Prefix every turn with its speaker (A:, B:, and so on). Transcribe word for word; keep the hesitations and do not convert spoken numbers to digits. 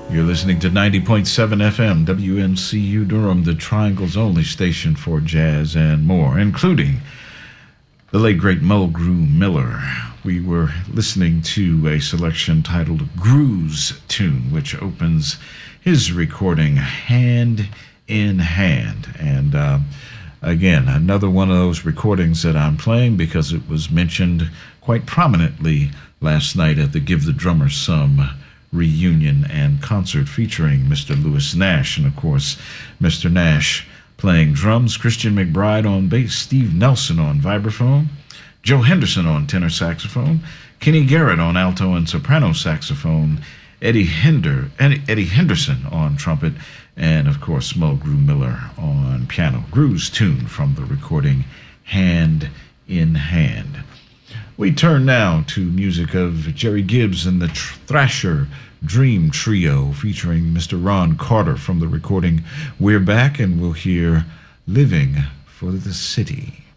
A: You're listening to ninety point seven F M, W N C U Durham, the Triangle's only station for jazz and more, including the late, great Mulgrew Miller. We were listening to a selection titled Groove's Tune, which opens his recording Hand in Hand. And uh, again, another one of those recordings that I'm playing because it was mentioned quite prominently last night at the Give the Drummer Some reunion and concert featuring Mister Lewis Nash. And of course, Mister Nash playing drums, Christian McBride on bass, Steve Nelson on vibraphone, Joe Henderson on tenor saxophone, Kenny Garrett on alto and soprano saxophone, Eddie Hender, Eddie, Eddie Henderson on trumpet, and of course Mulgrew Miller on piano. Groove's Tune from the recording Hand in Hand. We turn now to music of Jerry Gibbs and the Tr- Thrasher Dream Trio featuring Mister Ron Carter from the recording We're Back, and we'll hear Living for the City.